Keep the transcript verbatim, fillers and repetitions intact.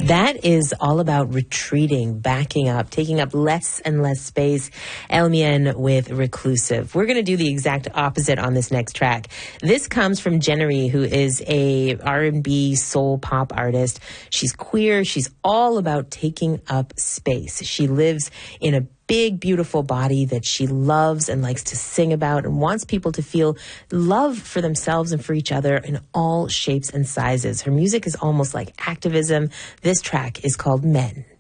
That is all about retreating, backing up, taking up less and less space. Elmian with Reclusive. We're going to do the exact opposite on this next track. This comes from Jennery, who is a R and B soul pop artist. She's queer. She's all about taking up space. She lives in a big, beautiful body that she loves and likes to sing about and wants people to feel love for themselves and for each other in all shapes and sizes. Her music is almost like activism. This track is called Men.